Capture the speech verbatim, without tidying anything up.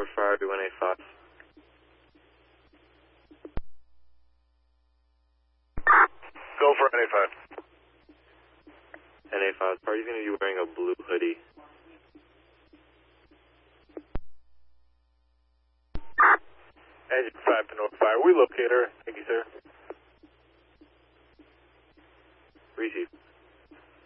North Fire, one eight five. Go for N A five. N A five, party's going to be wearing a blue hoodie. Engine five to North Fire. We locate her. Thank you, sir. Receive.